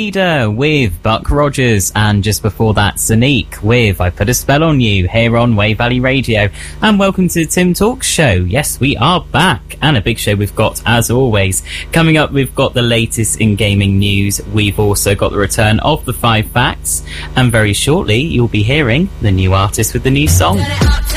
Leader with Buck Rogers, and just before that, Sonique with I Put a Spell on You, here on Wave Valley Radio. And welcome to the Tim Talks Show. Yes, we are back, and a big show we've got as always. Coming up, we've got the latest in gaming news. We've also got the return of the 5 facts, and very shortly you'll be hearing the new artist with the new song.